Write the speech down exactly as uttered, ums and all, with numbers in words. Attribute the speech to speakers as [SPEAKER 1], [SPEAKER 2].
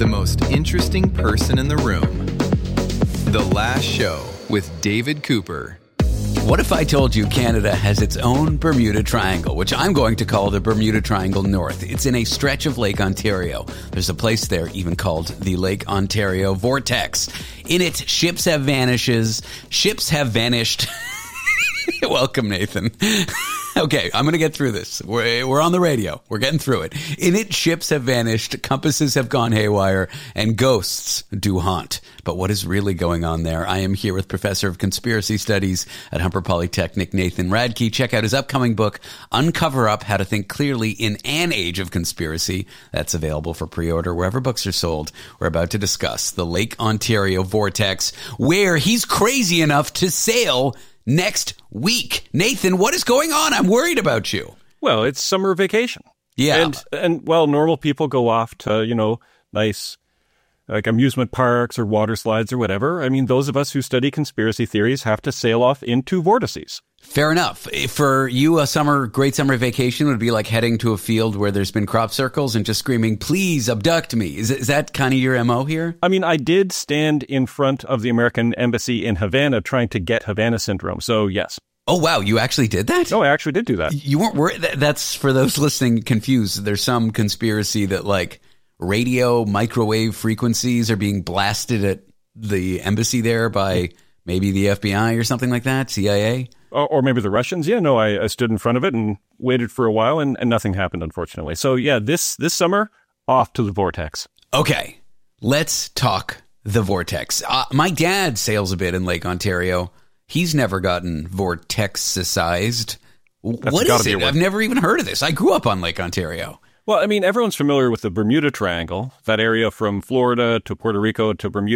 [SPEAKER 1] the most interesting person in the room. The Last Show with David Cooper.
[SPEAKER 2] What if I told you Canada has its own Bermuda Triangle, which I'm going to call the Bermuda Triangle North? It's in a stretch of Lake Ontario. There's a place there even called the Lake Ontario Vortex. In it, ships have vanishes. Ships have vanished. Welcome, Nathan. Okay, I'm going to get through this. We're, we're on the radio. We're getting through it. In it, ships have vanished, compasses have gone haywire, and ghosts do haunt. But what is really going on there? I am here with Professor of Conspiracy Studies at Humber Polytechnic, Nathan Radke. Check out his upcoming book, Uncover Up, How to Think Clearly in an Age of Conspiracy. That's available for pre-order wherever books are sold. We're about to discuss the Lake Ontario Vortex, where he's crazy enough to sail next week. Nathan, what is going on? I'm worried about you.
[SPEAKER 3] Well, it's summer vacation.
[SPEAKER 2] Yeah.
[SPEAKER 3] And, and well, normal people go off to, you know, nice like amusement parks or water slides or whatever. I mean, those of us who study conspiracy theories have to sail off into vortices.
[SPEAKER 2] Fair enough. For you, a summer, great summer vacation would be like heading to a field where there's been crop circles and just screaming, please abduct me. Is, is that kind of your M O here?
[SPEAKER 3] I mean, I did stand in front of the American embassy in Havana trying to get Havana syndrome. So, yes.
[SPEAKER 2] Oh, wow. You actually did that?
[SPEAKER 3] No, I actually did do that.
[SPEAKER 2] You weren't worried? That's for those listening confused. There's some conspiracy that like radio microwave frequencies are being blasted at the embassy there by maybe the F B I or something like that, C I A?
[SPEAKER 3] Or maybe the Russians. Yeah, no, I, I stood in front of it and waited for a while, and, and nothing happened, unfortunately. So, yeah, this this summer, off to the vortex.
[SPEAKER 2] Okay, let's talk the vortex. Uh, my dad sails a bit in Lake Ontario. He's never gotten vortexicized. What is it? I've never even heard of this. I grew up on Lake Ontario.
[SPEAKER 3] Well, I mean, everyone's familiar with the Bermuda Triangle, that area from Florida to Puerto Rico to Bermuda.